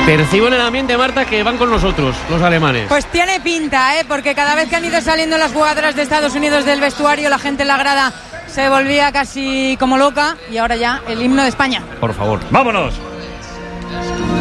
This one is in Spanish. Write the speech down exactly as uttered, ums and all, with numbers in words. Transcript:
Percibo en el ambiente, Marta, que van con nosotros, los alemanes. Pues tiene pinta, ¿eh? Porque cada vez que han ido saliendo las jugadoras de Estados Unidos del vestuario, la gente en la grada se volvía casi como loca. Y ahora ya el himno de España. Por favor. ¡Vámonos!